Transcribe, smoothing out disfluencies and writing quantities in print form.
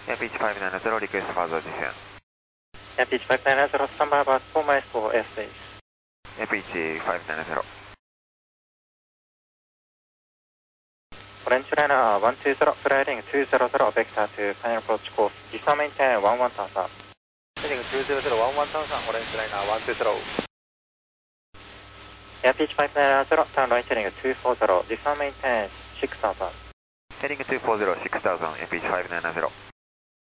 Air1590, request further descent. Air1590, stand by about 4 miles for airspace. Air1590. Orange liner 120, flying 200, vector to final approach course. Descend maintain 11,000. Heading 200, 11,000, orange liner 120. Air1590, turn right heading 240, descend maintain 6,000. Heading 240, 6000, Air1590.